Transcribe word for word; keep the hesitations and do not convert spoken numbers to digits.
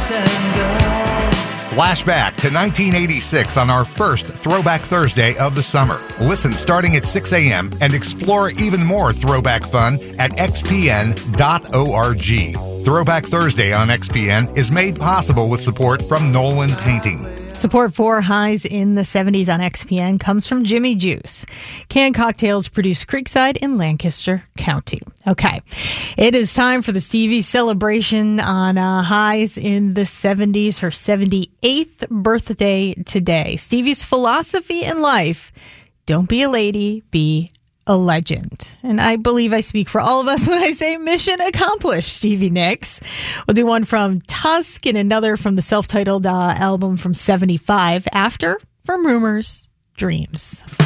Western girls. Flashback to nineteen eighty-six on our first Throwback Thursday of the summer. Listen starting at six a.m. and explore even more throwback fun at x p n dot org. Throwback Thursday on X P N is made possible with support from Nolan Painting. Support for Highs in the seventies on X P N comes from Jimmy Juice. Canned cocktails produced Creekside in Lancaster County. Okay, it is time for the Stevie celebration on uh, Highs in the seventies, her seventy-eighth birthday today. Stevie's philosophy in life, don't be a lady, be a legend. And I believe I speak for all of us when I say mission accomplished, Stevie Nicks. We'll do one from Tusk and another from the self-titled uh, album from seventy-five, After, from Rumors, Dreams.